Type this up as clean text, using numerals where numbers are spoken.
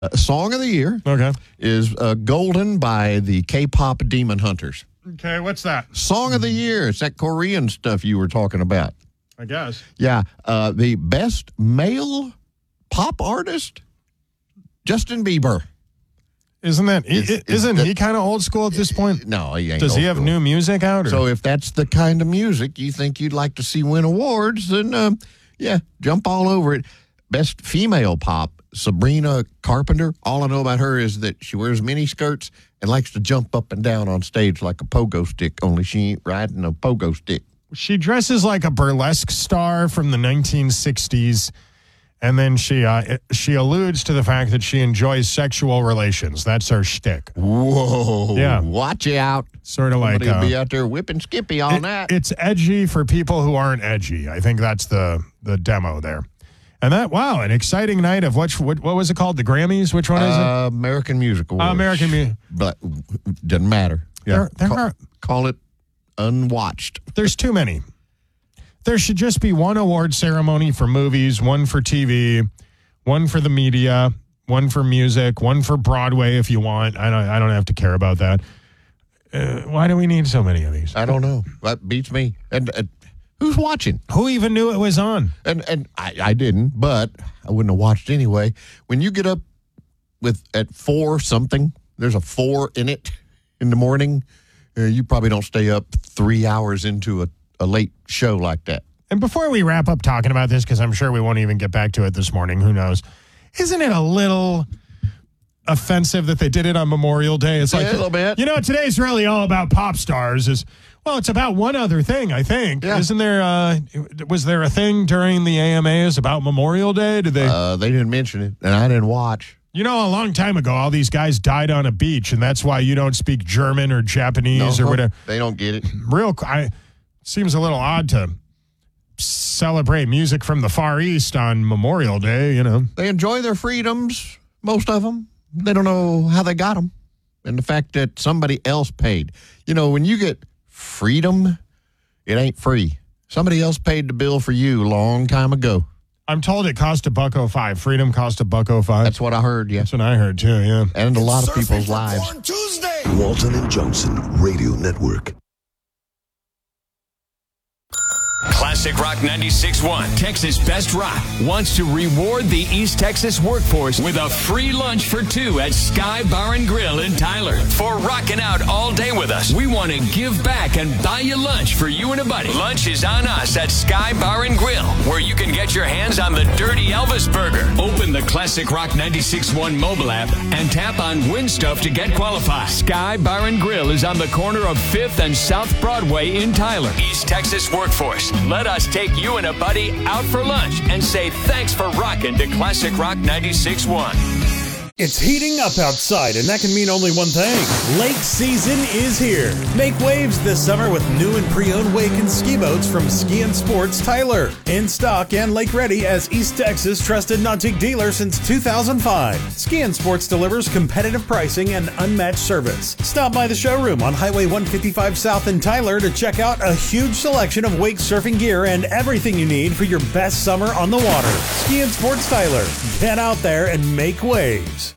Song of the year is Golden by the K-pop Demon Hunters. Okay, what's that? Song of the year. It's that Korean stuff you were talking about. I guess. Yeah. The best male pop artist, Justin Bieber. Isn't he kind of old school at this point? No, he ain't. Does he have new music out? Or? So if that's the kind of music you think you'd like to see win awards, then jump all over it. Best female pop, Sabrina Carpenter. All I know about her is that she wears mini skirts and likes to jump up and down on stage like a pogo stick, only she ain't riding a pogo stick. She dresses like a burlesque star from the 1960s, and then she alludes to the fact that she enjoys sexual relations. That's her shtick. Whoa. Yeah. Watch out. Sort of like... Somebody will be out there whipping Skippy on that. It's edgy for people who aren't edgy. I think that's the demo there. And an exciting night of what was it called? The Grammys? Which one is it? American Music Awards. American Music. But doesn't matter. Yeah. Call it unwatched. There's too many. There should just be one award ceremony for movies, one for TV, one for the media, one for music, one for Broadway if you want. I don't have to care about that. Why do we need so many of these? I don't know. That beats me. And who's watching? Who even knew it was on? And I didn't, but I wouldn't have watched anyway. When you get up at 4 something, there's a 4 in it in the morning, you probably don't stay up 3 hours into a late show like that. And before we wrap up talking about this, because I'm sure we won't even get back to it this morning, who knows, isn't it a little offensive that they did it on Memorial Day? It's like, a little bit. Today's really all about pop stars. It's about one other thing, I think. Yeah. Isn't there, was there a thing during the AMAs about Memorial Day? Did they? They didn't mention it, and I didn't watch. A long time ago, all these guys died on a beach, and that's why you don't speak German or Japanese or whatever. They don't get it. Seems a little odd to celebrate music from the Far East on Memorial Day, They enjoy their freedoms, most of them. They don't know how they got them. And the fact that somebody else paid. When you get freedom, it ain't free. Somebody else paid the bill for you a long time ago. I'm told it cost $1.05. Freedom cost $1.05. That's what I heard, yeah. That's what I heard, too, yeah. And a lot of people's lives. Walton and Johnson Radio Network. Classic Rock 96.1, Texas Best Rock, wants to reward the East Texas workforce with a free lunch for 2 at Sky Bar and Grill in Tyler. For rocking out all day with us, we want to give back and buy you lunch for you and a buddy. Lunch is on us at Sky Bar and Grill, where you can get your hands on the Dirty Elvis Burger. Open the Classic Rock 96.1 mobile app and tap on Win Stuff to get qualified. Sky Bar and Grill is on the corner of 5th and South Broadway in Tyler. East Texas workforce, let us take you and a buddy out for lunch and say thanks for rocking to Classic Rock 96.1. It's heating up outside, and that can mean only one thing. Lake season is here. Make waves this summer with new and pre-owned wake and ski boats from Ski and Sports Tyler. In stock and lake ready as East Texas' trusted Nautique dealer since 2005. Ski and Sports delivers competitive pricing and unmatched service. Stop by the showroom on Highway 155 South in Tyler to check out a huge selection of wake surfing gear and everything you need for your best summer on the water. Ski and Sports Tyler. Get out there and make waves.